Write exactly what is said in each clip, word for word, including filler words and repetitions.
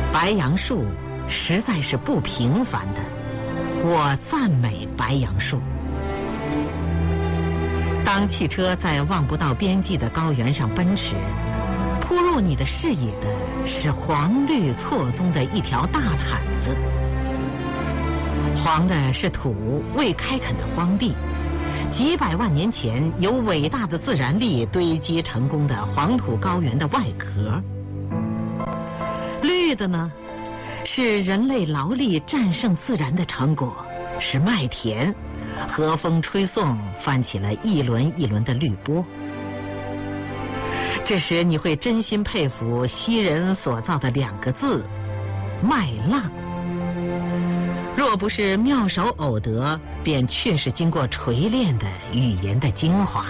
白杨树实在是不平凡的，我赞美白杨树。当汽车在望不到边际的高原上奔驰，扑入你的视野的是黄绿错综的一条大毯子。黄的是土未开垦的荒地，几百万年前由伟大的自然力堆积成功的黄土高原的外壳。绿的呢，是人类劳力战胜自然的成果，是麦田，和风吹送，翻起了一轮一轮的绿波。这时你会真心佩服昔人所造的两个字——麦浪。若不是妙手偶得，便确是经过锤炼的语言的精华。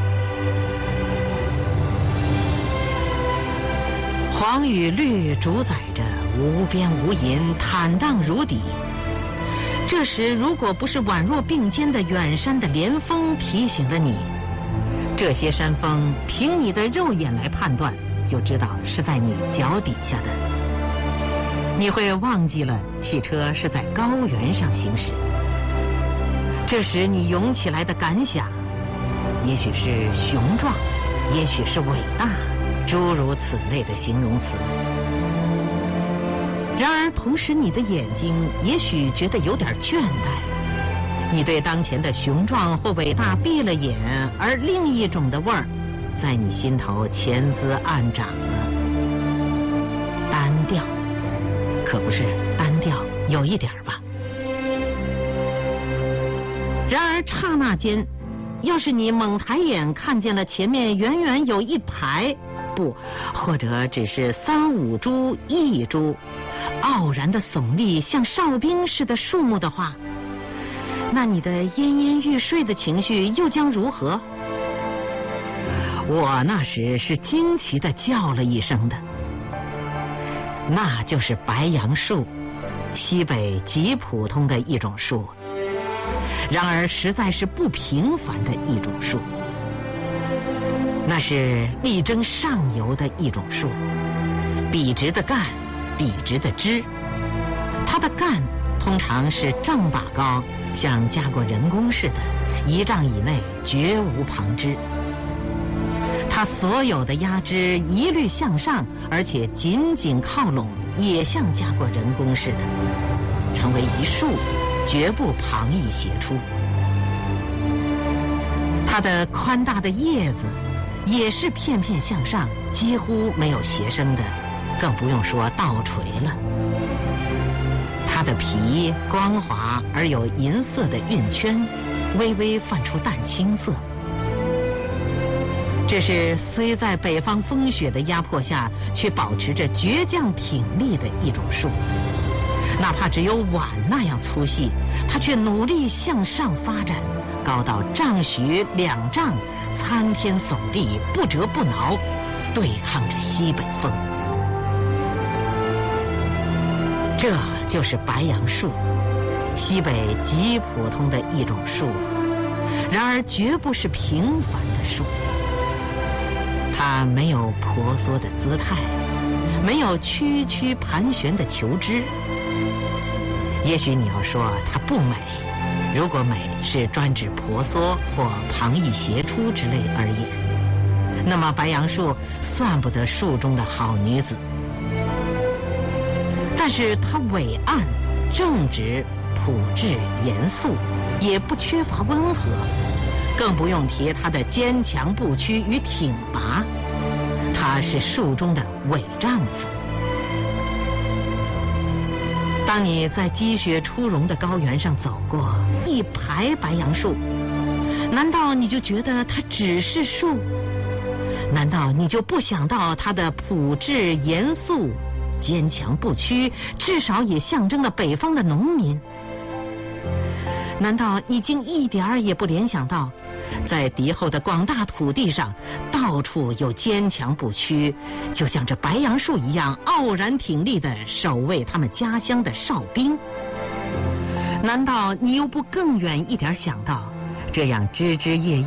黄与绿主宰着无边无垠，坦荡如底。这时如果不是宛若并肩的远山的连峰提醒了你，这些山峰凭你的肉眼来判断，就知道是在你脚底下的。你会忘记了汽车是在高原上行驶。这时你涌起来的感想，也许是雄壮，也许是伟大，诸如此类的形容词。然而同时你的眼睛也许觉得有点倦怠，你对当前的雄壮或伟大闭了眼，而另一种的味儿在你心头潜滋暗长了。单调，可不是单调，有一点吧。然而刹那间，要是你猛抬眼看见了前面远远有一排，不，或者只是三五株、一株，傲然的耸立像哨兵似的树木的话，那你的奄奄欲睡的情绪又将如何？我那时是惊奇地叫了一声的。那就是白杨树，西北极普通的一种树，然而实在是不平凡的一种树。那是力争上游的一种树，笔直的干，笔直的枝，它的干通常是丈把高，像加过人工似的，一丈以内绝无旁枝。它所有的压枝一律向上，而且紧紧靠拢，也像加过人工似的，成为一束，绝不旁逸斜出。它的宽大的叶子也是片片向上，几乎没有斜生的，更不用说倒垂了。它的皮光滑而有银色的晕圈，微微泛出淡青色。这是虽在北方风雪的压迫下，却保持着倔强挺立的一种树。哪怕只有碗那样粗细，它却努力向上发展，高到丈许两丈，参天耸立，不折不挠，对抗着西北风。这就是白杨树，西北极普通的一种树，然而绝不是平凡的树。它没有婆娑的姿态，没有曲曲盘旋的球枝。也许你要说它不美，如果美是专指婆娑或旁逸斜出之类而言，那么白杨树算不得树中的好女子。但是它伟岸、正直、朴质、严肃，也不缺乏温和，更不用提它的坚强不屈与挺拔。它是树中的伪丈夫。当你在积雪初融的高原上走过一排白杨树，难道你就觉得它只是树？难道你就不想到它的朴质、严肃、坚强不屈，至少也象征了北方的农民？难道你竟一点儿也不联想到，在敌后的广大土地上，到处有坚强不屈，就像这白杨树一样傲然挺立的守卫他们家乡的哨兵？难道你又不更远一点想到，这样枝枝叶叶